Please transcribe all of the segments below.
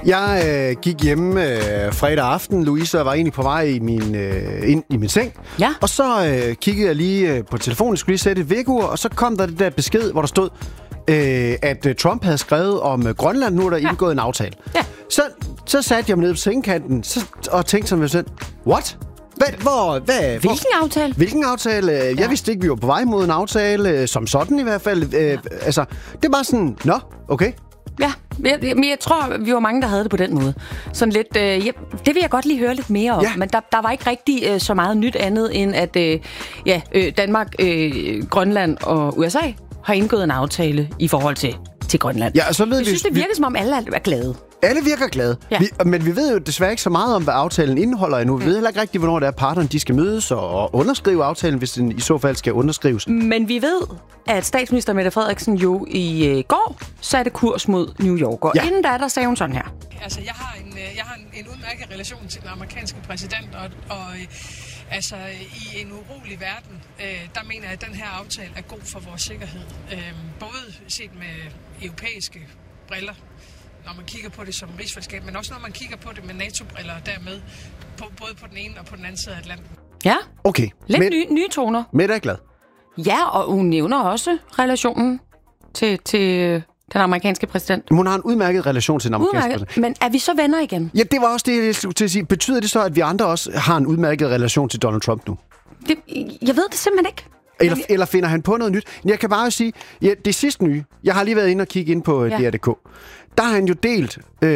Jeg gik hjemme fredag aften. Louise var egentlig på vej ind i min seng. Ja. Og så kiggede jeg lige på telefonen, skulle lige sætte et vækkeur, og så kom der det der besked, hvor der stod, at Trump havde skrevet om Grønland. Nu er der indgået en aftale. Ja. Så satte jeg mig ned på sengekanten og tænkte sådan selv, what? Hvilken aftale? Hvilken aftale? Jeg vidste ikke, vi var på vej mod en aftale, som sådan i hvert fald. Altså, det var sådan, nå, okay. Ja, men jeg tror, vi var mange, der havde det på den måde. Sådan lidt, det vil jeg godt lige høre lidt mere om, men der var ikke rigtig så meget nyt andet, end at Danmark, Grønland og USA har indgået en aftale i forhold til Grønland. Ja, så ved jeg synes, det virker som om alle er glade. Alle virker glade. Ja. Men vi ved jo desværre ikke så meget om, hvad aftalen indeholder endnu. Vi ved heller ikke rigtig, hvornår det er, parterne de skal mødes og underskrive aftalen, hvis den i så fald skal underskrives. Men vi ved, at statsminister Mette Frederiksen jo i går satte kurs mod New York. Og inden der sagde hun sådan her. Altså, jeg har en udmærket relation til den amerikanske præsident, og altså, i en urolig verden, der mener jeg, at den her aftale er god for vores sikkerhed. Både set med europæiske briller, når man kigger på det som rigsfællesskab, men også når man kigger på det med NATO-briller, og dermed både på den ene og på den anden side af Atlanten. Ja, okay. Lidt nye toner. Mette er glad. Ja, og hun nævner også relationen til den amerikanske præsident. Hun har en udmærket relation til den amerikanske præsident. Men er vi så venner igen? Ja, det var også det, jeg skulle til at sige. Betyder det så, at vi andre også har en udmærket relation til Donald Trump nu? Jeg ved det simpelthen ikke. Eller finder han på noget nyt? Jeg kan bare sige, det sidste nye, jeg har lige været inde og kigge ind på DR.dk. Der har han jo delt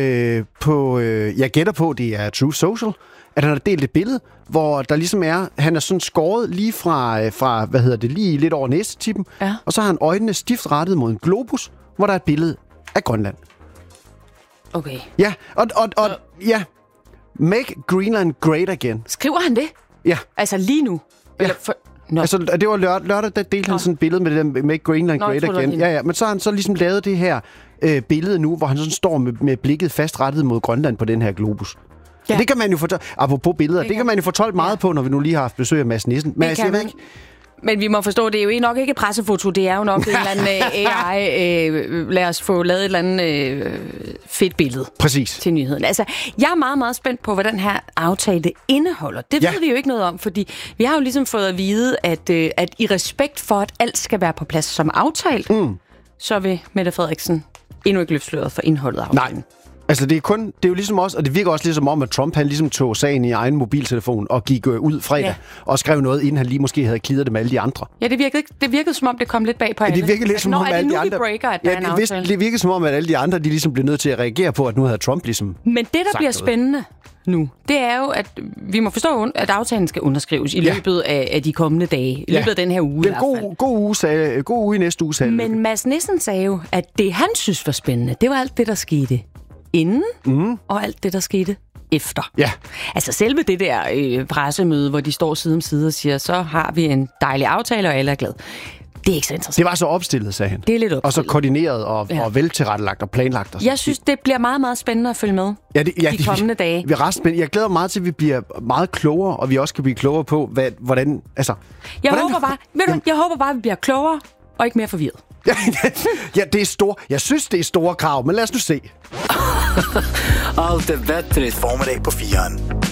jeg gætter på, det er Truth Social, at han har delt et billede, hvor der ligesom han er sådan skåret lige fra lige lidt over næsetippen, og så har han øjnene stift rettet mod en globus, hvor der er et billede af Grønland. Okay. Ja, og make Greenland great again. Skriver han det? Ja. Altså lige nu? Ja. Altså, det var lørdag, der delte han sådan et billede med det der Make Greenland Great Again. Ja, men så har han så ligesom lavet det her billede nu, hvor han sådan står med blikket fastrettet mod Grønland på den her globus. Ja. Og det kan man jo apropos billeder, det kan man jo fortolke meget på, når vi nu lige har haft besøg af Mads Nissen. Men jeg ikke. Men vi må forstå, det er jo nok ikke et pressefoto, det er jo nok en eller anden AI. Lad os få lavet et eller andet fedt billede. Præcis. Til nyheden. Altså, jeg er meget, meget spændt på, hvad den her aftale indeholder. Det ved vi jo ikke noget om, fordi vi har jo ligesom fået at vide, at i respekt for, at alt skal være på plads som aftalt, så vil Mette Frederiksen endnu ikke løfte sløret for indholdet af aftalen. Nej. Altså, det er jo ligesom også, og det virker også ligesom om, at Trump, han ligesom tog sagen i egen mobiltelefon og gik ud fredag og skrev noget, inden han lige måske havde klidret det med alle de andre. Ja, det virkede som om, det kom lidt bag på alle. Det virkede lidt som om, alle de andre... Det virkede som om, at alle de andre, de ligesom blev nødt til at reagere på, at nu havde Trump ligesom... Men det, der bliver spændende nu, det er jo, at vi må forstå, at aftalen skal underskrives i løbet af de kommende dage. I løbet af den her uge i hvert fald. God uge i næste uge, sagde. Men Mads Nissen sagde jo, at det, han synes var spændende, det var alt det, der skete inden, og alt det, der skete efter. Ja. Altså selve det der pressemøde, hvor de står side om side og siger, så har vi en dejlig aftale, og alle er glade. Det er ikke så interessant. Det var så opstillet, sagde han. Det er lidt opstillet. Og så koordineret og veltilrettelagt og planlagt. Og jeg synes, det bliver meget, meget spændende at følge med de kommende dage. Vi er ret spændende. Jeg glæder mig meget til, at vi bliver meget klogere, og vi også kan blive klogere på, hvordan... Altså, jeg håber bare, at vi bliver klogere og ikke mere forvirret. Ja, det er store. Jeg synes, det er store krav, men lad os nu se. Allt är bättre i formiddag på 4.